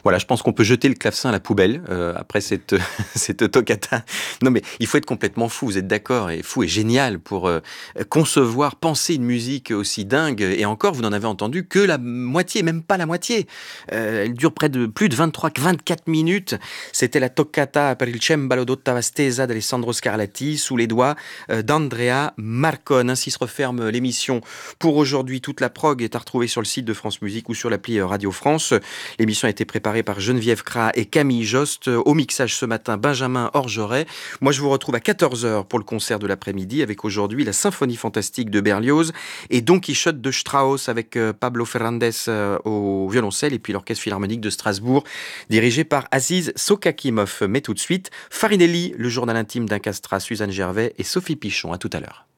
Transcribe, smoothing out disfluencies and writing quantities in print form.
Voilà, je pense qu'on peut jeter le clavecin à la poubelle après cette, cette toccata. Non, mais il faut être complètement fou, vous êtes d'accord? Et fou et génial pour concevoir, penser une musique aussi dingue. Et encore, vous n'en avez entendu que la moitié, même pas la moitié. Elle dure près de plus de 24 minutes. C'était la toccata per il cembalo d'ottava stesa d'Alessandro Scarlatti sous les doigts d'Andrea Marcon. Ainsi se referme l'émission pour aujourd'hui. Toute la prog est à retrouver sur le site de France Musique ou sur l'appli Radio France. L'émission a été préparée par Geneviève Cras et Camille Jost. Au mixage ce matin, Benjamin Orgeret. Moi, je vous retrouve à 14 heures pour le concert de l'après-midi avec aujourd'hui la Symphonie fantastique de Berlioz et Don Quichotte de Strauss avec Pablo Ferrandez au violoncelle et puis l'Orchestre Philharmonique de Strasbourg dirigé par Aziz Sokakimov. Mais tout de suite, Farinelli, le journal intime d'un castrat, Suzanne Gervais et Sophie Pichon. À tout à l'heure.